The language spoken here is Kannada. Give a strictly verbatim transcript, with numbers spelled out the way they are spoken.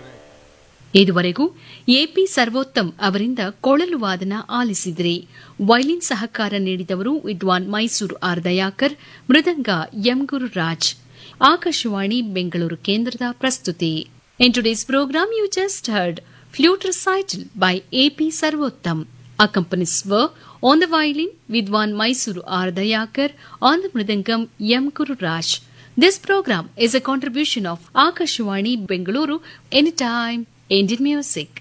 ಇದುವರೆಗೂ ಎಪಿ ಸರ್ವೋತ್ತಮ್ ಅವರಿಂದ ಕೊಳಲು ವಾದನ ಆಲಿಸಿದ್ರಿ. ವೈಲಿನ್ ಸಹಕಾರ ನೀಡಿದವರು ವಿದ್ವಾನ್ ಮೈಸೂರು ಆರ್ ದಯಾಕರ್, ಮೃದಂಗ ಎಂ ಗುರುರಾಜ್. ಆಕಾಶವಾಣಿ ಬೆಂಗಳೂರು ಕೇಂದ್ರದ ಪ್ರಸ್ತುತಿ. In today's program, you just heard flute recital by A P Sarvottam. Accompanies were on the violin Vidwan Mysuru R. Dayakar, on the mridangam M. Gururaj. This program is a contribution of Akashwani Bengaluru, Anytime Indian Music.